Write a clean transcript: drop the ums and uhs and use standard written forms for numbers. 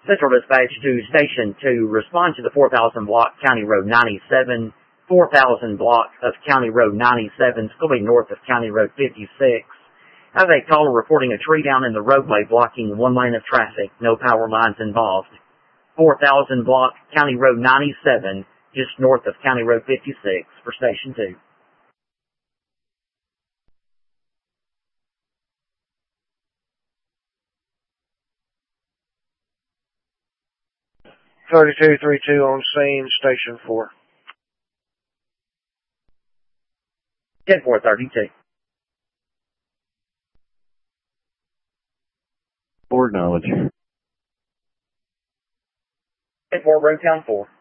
Central Dispatch to Station 2. Respond to the 4000 block County Road 97. 4000 block of County Road 97, Scobey north of County Road 56. Have a caller reporting a tree down in the roadway blocking one lane of traffic. No power lines involved. 4000 block County Road 97, just north of County Road 56 for Station 2. (3232) on scene, Station 4. 10432. Board knowledge. 4 Roadtown 4.